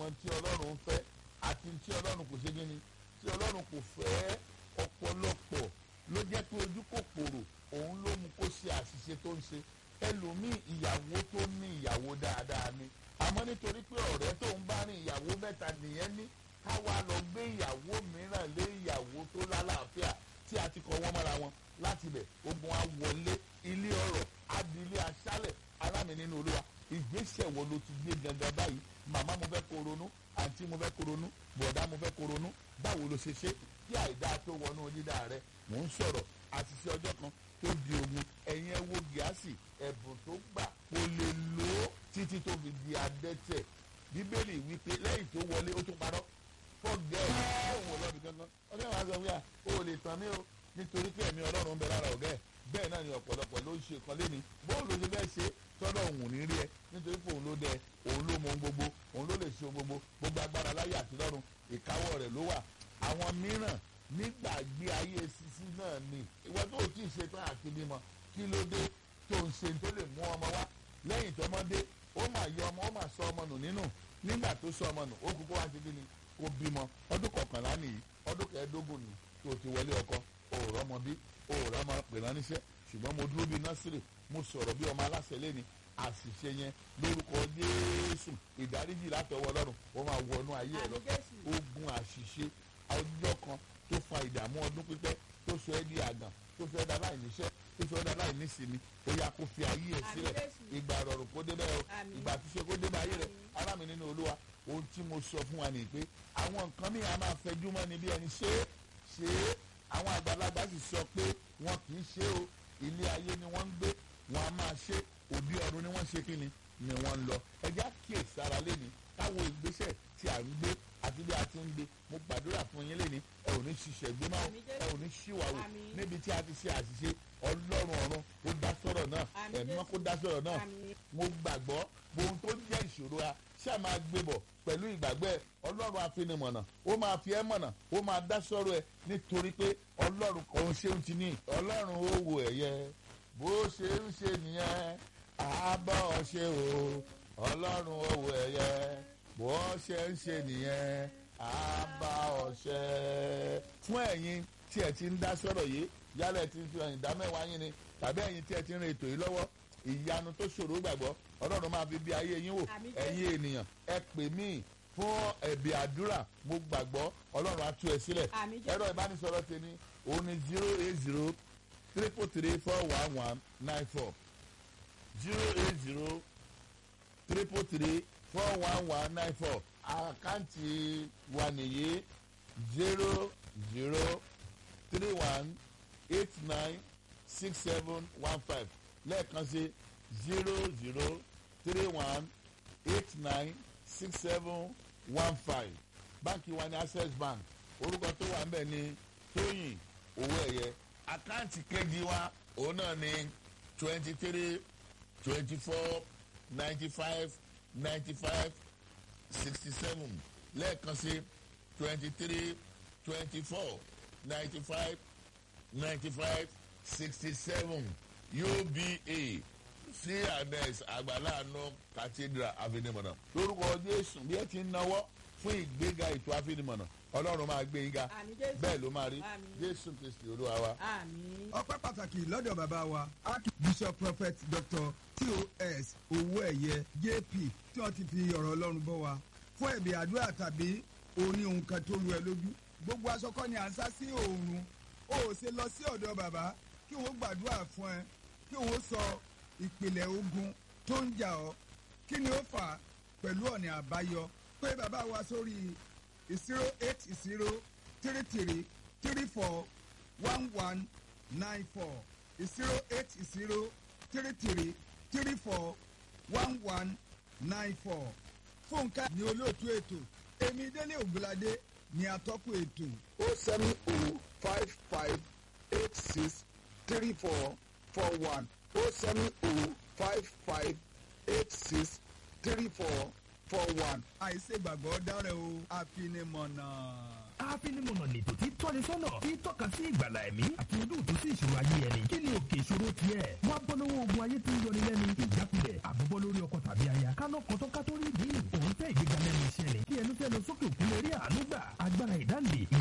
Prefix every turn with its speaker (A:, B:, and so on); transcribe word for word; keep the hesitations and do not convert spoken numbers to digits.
A: tí ọlọ́run fẹ́ àti tí ọlọ́run kò ṣe gíní tí ọlọ́run kò fẹ́. Ọ̀pọ̀lọpọ̀ ló jẹ́ pé ojú kòkòrò òun ló mú kó ṣe àṣìṣe tó ń ṣe. Ẹlòmíì ìyàwó tó ní ìyàwó dáadáa ni àmọ́ nítorí pé ọ̀rẹ́ tó ń bá rìn ìyàwó mẹ́ta nìyẹn ní káwa lọ gbé ìyàwó mìíràn lé ìyàwó tó lálàáfíà tí a ti kọ wọ́n mọ́ra wọn láti bẹ̀ ogun á wọlé ilé ọ̀rọ̀ á di ilé aṣálẹ̀ alámi nínú Olúwa. Ìgbésẹ̀ wo ló ti gbé gangan báyìí? Màmá mo fẹ́ kó ronú, àǹtí mo fẹ́ kó ronú, bọ̀dá mo fẹ́ kó ronú. Báwo ló ṣe ṣe kí àìdá tó wọnú dídá rẹ? Mò ń sọ̀rọ̀ àṣìṣe ọjọ́ kan tó di ogun. Ẹ̀yin ẹ wo Gíásì ẹ̀bùn tó gbà kó lè lò ó títí tó fi di adẹ́tẹ̀. Bíbélì wípé lẹ́yìn tó wọlé ó tún parọ́ fọ́gẹ́ ẹ̀ òun ọlọ́dún gangan. Ọjọ́ ìwà sọ wíyà ó lè tàn mí o nítorí pé ẹ̀mí Ọlọ́run ń bẹ lára ọ̀gá ẹ̀. Bẹ́ẹ̀ náà ni ọ̀pọ̀lọpọ̀ ló ń ṣe kan léni bóòlù ṣe fẹ́ ṣe tọ́lọ̀ òun ní rí ẹ nítorí pé òun ló dẹ òun ló mọ gbogbo òun ló lè ṣe gbogbo gbogbo agbára láyé àti lọ́run ìkáwọ́ rẹ̀ ló wà. Àwọn mìíràn nígbàgbé ayé sisi náà ni ìwọ tó tí ì ṣe tán àti bímọ kí ló dé tó ń ṣe tó lè mú ọmọ wá lẹ́yìn tọmọdé ó mà yọ ọmọ ó mà sọ ọmọ nù nínú nígbà tó sọ ọmọ nù ó kúkú wá ṣe kí ni kó bímọ ọdún kọkànlá nìyí ọdún kẹẹ̀ẹ́dógún ni tó ti wọlé ọkọ òòrọ̀ ọmọ bí òòrọ̀ ọmọ pè rán níṣẹ́ ṣùgbọ́n mo dúró bíi nọ́sírì mo sọ̀rọ̀ bí ọmọ aláṣẹ lẹ́ni àṣìṣe yẹn lórúkọ Jésù ìdáríjì látọwọ́ Ọlọ́run ó máa wọnú ayé ẹ̀ lọ. Ogun àṣìṣe ọjọ́ kan tó fa ìdààmú ọdún pípẹ́ tó sọ ẹ́ di àgàn tó sọ ẹ́ di aláìníṣẹ́ tó sọ ẹ́ di aláìnísinmi ó yá kó fi ayé ẹ̀ sílẹ̀ ìgbà ìrọ̀rùn kó débẹ̀ o ìgbà àtúnṣe kó débẹ̀ ayé rẹ̀ ará mi nínú Olúwa. Ohun tí mo sọ fún wa nìyí pé àwọn nǹkan mi a máa fẹjú mọ́ ni bí ẹni ṣe é ṣe é àwọn àgbàlagbà sì sọ pé wọn kì í ṣe o ilé ayé ni wọ́n ń gbé wọn a máa ṣe òbí ọdún ni wọ́n ṣe kí ni ni wọ́n ń lọ. ẹjẹ́ àkíyèsí ara lẹ́ni káwọn ìgbésẹ̀ tí à ń gbé àti bí a ti ń gbé mo gbàdúrà fún yín lẹ́ni ẹ ò ní ṣiṣẹ́ gbé máa ẹ ò ní ṣìwàwò níbi tí a ti ṣe àṣìṣe Ọlọ́run ọ̀run ó dá sọ̀rọ̀ náà ẹ̀mí mọ́ kó dá sọ̀rọ̀ náà. Mo gbàgbọ́ ohun tó jẹ́ ìṣòro a ṣáà máa gbé bọ̀ pẹ̀lú ìgbàgbọ́ ẹ Ọlọ́run afinimọ̀nà ó máa fi ẹ́ mọ̀nà ó máa dá sọ̀rọ̀ ẹ nítorí pé Ọlọ́run kan ṣe ń ti ní Ọlọ́run ó wo ẹ̀yẹ bó ṣe ń ṣe nìyẹn àbọ̀ ṣe o Ọlọ́run ó wo ẹ̀yẹ bó ṣe ń ṣe nìyẹn àbá ọ̀ṣẹ́. Fún ẹ̀yin tí ẹ ti ń dá sọ̀rọ̀ yìí yálẹ̀ tí ń fi ẹ̀yìn dá mẹ́wàá yín ni tàbí ẹ̀yin tí ẹ ti ń rin ètò yìí lọ́wọ́ ìyanu tó ṣòro gbàgbọ́ Ọlọ́run máa fi bí ayé yín wò. Ẹ̀yin ènìyàn ẹ pè mí fún ẹ̀bì àdúrà mo gbàgbọ́ Ọlọ́run á tú ẹ sílẹ̀. Ẹ̀rọ ìbánisọ̀rọ̀ tèmi òun ni zero eight zero triple three four one one nine four zero eight zero triple three four one one nine four àkáǹtì wa nìyí zero zero three one eight nine six seven one five lẹ́ẹ̀kan sí zero zero three one eight nine six seven one five. Báńkì wa ní Access Bank orúkọ tó wà ńbẹ̀ ní Tóyìn Owóẹ̀yẹ. Àkáǹtì kejì wa òun náà ní twenty three twenty four ninety five ninety five sixty seven lẹ́ẹ̀kan sí twenty three twenty four ninety five ninety five sixty seven U B A sí anes àgbàláàánú cathedral afinimọ̀nà. Lórúkọ Jésù bí ẹ ti ń náwó fún ìgbéga ètò afinimọ̀nà Ọlọ́run máa gbé yín ga bẹ́ẹ̀ ló máa rí Jésù Kristi Olúwa wa.
B: Ọpẹ́ pàtàkì lọ́dọ̀ bàbá wa Archbishop Prophet Doctor T O S Owóẹ̀yẹ J P tí wọ́n ti fi ọ̀rọ̀ Ọlọ́run bọ́ wa fún ẹ̀bì àdúrà tàbí oní ohun kan tó lu ẹ lójú. Gbogbo aṣọ kọ́ ni à ń sá sí oòrùn o ò ṣe lọ sí ọ̀dọ̀ bàbá kí wọ́n gbàdúrà fún ẹ kí wọ́n sọ ìpìlẹ̀ ogun tó ń jà ọ́ kí ni ó fà á pẹ̀lú ọ̀nà àbáyọ pé bàbá wa sórí zero eight zero three three three four one one nine four zero eight zero three three three four one one nine four. Fúnkẹ́ ni olóòtú ètò èmi Délé Ògúnládé ni atọ́kùn ètò.
C: O seven O five five eight six three four four one O seven O five five eight six three four four one.
B: àìṣègbàgbọ́ dára o àfinimọ̀nà.
D: àfinimọ̀nà lètò tí tọ́ni sọ́nà tí tọ́ka sí ìgbàlà ẹ̀mí àti ojútùú sí ìṣòro ayé ẹni. kí ni òkè ìṣòro tiẹ̀? wá bọ́ lọ́wọ́ ogun ayé tí ń yọni lẹ́nu ìjákulẹ̀ àbúbọ́ lórí ọkọ tàbí aya kánà kọ́tọ́kátó rí bí òun fẹ́ ìgbéga lẹ́nu iṣẹ́ ni kí ẹni fẹ́ lọ sókè òkun lè rí àánú gbà agbára ìdáǹdè